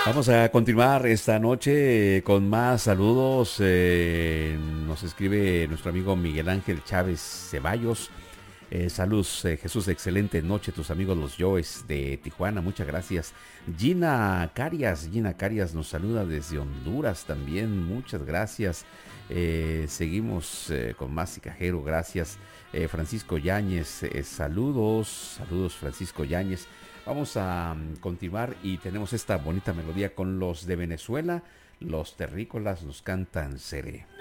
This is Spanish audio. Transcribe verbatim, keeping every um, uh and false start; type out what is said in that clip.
Vamos a continuar esta noche con más saludos. Eh, nos escribe nuestro amigo Miguel Ángel Chávez Ceballos. Eh, saludos, eh, Jesús, excelente noche, tus amigos los Joes de Tijuana, muchas gracias. Gina Carias, Gina Carias nos saluda desde Honduras también, muchas gracias. Eh, seguimos eh, con más Cajero, gracias. Eh, Francisco Yáñez, eh, saludos, saludos Francisco Yáñez. Vamos a um, continuar y tenemos esta bonita melodía con los de Venezuela, los terrícolas nos cantan seré.